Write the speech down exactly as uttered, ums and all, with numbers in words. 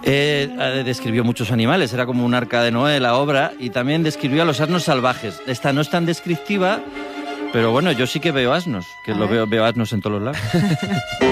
Eh, eh, describió muchos animales, era como un arca de Noé la obra, y también describió a los asnos salvajes. Esta no es tan descriptiva, pero bueno, yo sí que veo asnos, que lo veo, veo asnos en todos los lados.